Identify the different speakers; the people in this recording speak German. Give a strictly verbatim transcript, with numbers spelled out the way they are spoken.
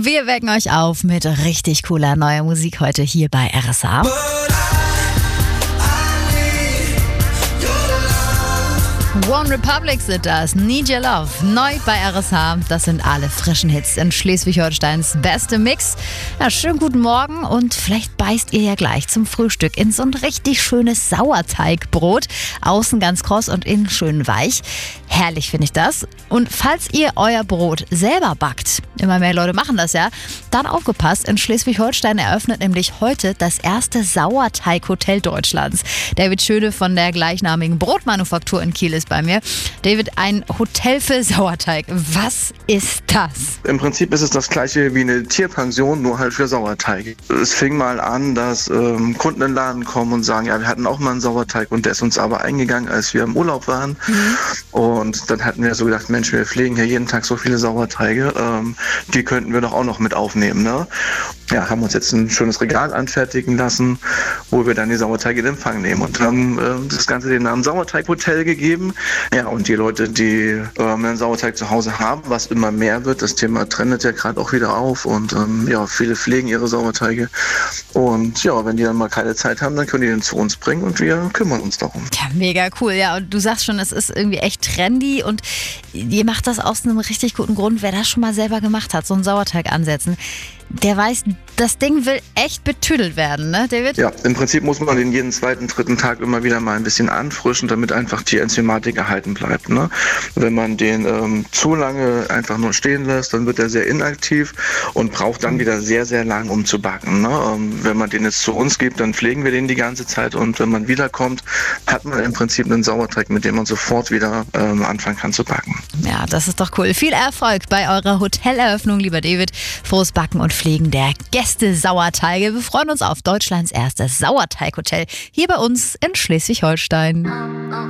Speaker 1: Wir wecken euch auf mit richtig cooler neuer Musik heute hier bei R S A. One Republic sind das, Need Your Love, neu bei R S H. Das sind alle frischen Hits in Schleswig-Holsteins beste Mix. Ja, schönen guten Morgen und vielleicht beißt ihr ja gleich zum Frühstück in so ein richtig schönes Sauerteigbrot. Außen ganz kross und innen schön weich. Herrlich finde ich das. Und falls ihr euer Brot selber backt, immer mehr Leute machen das ja, dann aufgepasst, in Schleswig-Holstein eröffnet nämlich heute das erste Sauerteighotel Deutschlands. David Schöne von der gleichnamigen Brotmanufaktur in Kiel ist bei mir. David, ein Hotel für Sauerteig. Was ist das?
Speaker 2: Im Prinzip ist es das gleiche wie eine Tierpension, nur halt für Sauerteig. Es fing mal an, dass ähm, Kunden in den Laden kommen und sagen, ja, wir hatten auch mal einen Sauerteig und der ist uns aber eingegangen, als wir im Urlaub waren. Mhm. Und dann hatten wir so gedacht, Mensch, wir pflegen hier jeden Tag so viele Sauerteige, ähm, die könnten wir doch auch noch mit aufnehmen, ne? Ja, haben uns jetzt ein schönes Regal anfertigen lassen, wo wir dann die Sauerteige in Empfang nehmen und haben äh, das Ganze den Namen Sauerteighotel gegeben. Ja, und die Leute, die ähm, einen Sauerteig zu Hause haben, was immer mehr wird, das Thema trendet ja gerade auch wieder auf und ähm, ja, viele pflegen ihre Sauerteige und ja, wenn die dann mal keine Zeit haben, dann können die den zu uns bringen und wir kümmern uns darum.
Speaker 1: Ja, mega cool, ja, und du sagst schon, es ist irgendwie echt trendy und ihr macht das aus einem richtig guten Grund. Wer das schon mal selber gemacht hat, so einen Sauerteig ansetzen, der weiß, das Ding will echt betüdelt werden, ne, David?
Speaker 2: Ja, im Prinzip muss man den jeden zweiten, dritten Tag immer wieder mal ein bisschen anfrischen, damit einfach die Enzymatik erhalten bleibt, ne? Wenn man den ähm, zu lange einfach nur stehen lässt, dann wird er sehr inaktiv und braucht dann wieder sehr, sehr lang, um zu backen, ne? Ähm, wenn man den jetzt zu uns gibt, dann pflegen wir den die ganze Zeit und wenn man wiederkommt, hat man im Prinzip einen Sauerteig, mit dem man sofort wieder ähm, anfangen kann zu backen.
Speaker 1: Ja, das ist doch cool. Viel Erfolg bei eurer Hoteleröffnung, lieber David. Frohes Backen und Pflegen der Gäste-Sauerteige. Wir freuen uns auf Deutschlands erstes Sauerteighotel hier bei uns in Schleswig-Holstein.